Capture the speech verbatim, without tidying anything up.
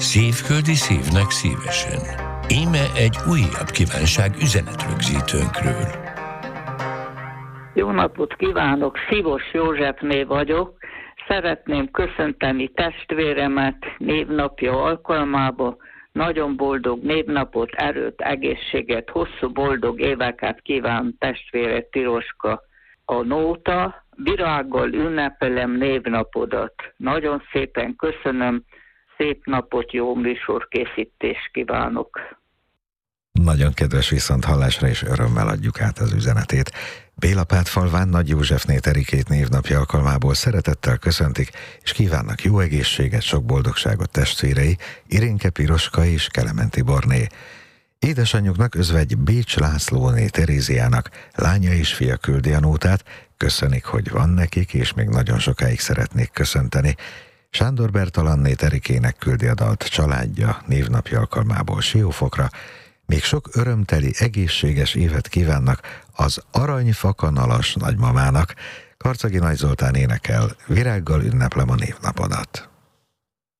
Szívföldi szívnek szívesen. Íme egy újabb kívánság üzenetrögzítőnkről. Jó napot kívánok, Szivos Józsefné vagyok. Szeretném köszönteni testvéremet névnapja alkalmából. Nagyon boldog névnapot, erőt, egészséget, hosszú boldog éveket kíván testvére Piroska. A Nóta, virággal ünnepelem névnapodat. Nagyon szépen köszönöm, szép napot, jó műsorkészítést kívánok. Nagyon kedves viszonthallásra, és örömmel adjuk át az üzenetét. Bélapátfalván Nagy Józsefné Terikét névnapja alkalmából szeretettel köszöntik, és kívánnak jó egészséget, sok boldogságot testvérei, Irénke Piroska és Kelemen Tiborné. Édesanyjuknak, özvegy Bécs Lászlóné Teréziának lánya és fia küldi a nótát, köszönik, hogy van nekik, és még nagyon sokáig szeretnék köszönteni. Sándor Bertalanné Terikének küldi a dalt családja névnapja alkalmából Siófokra. Még sok örömteli, egészséges évet kívánnak az aranyfakanalas nagymamának. Karcagi Nagy Zoltán énekel, virággal ünneplem a névnapodat.